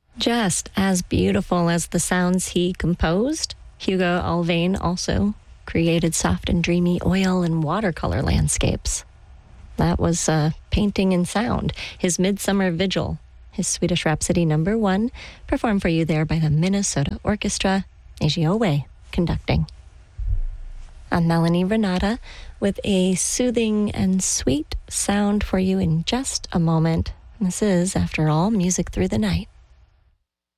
Just as beautiful as the sounds he composed, Hugo Alvain also created soft and dreamy oil and watercolor landscapes. That was Painting in Sound, his Midsummer Vigil, his Swedish Rhapsody #1, performed for you there by the Minnesota Orchestra, Eiji Owe conducting. I'm Melanie Renata with a soothing and sweet sound for you in just a moment. This is, after all, Music Through the Night.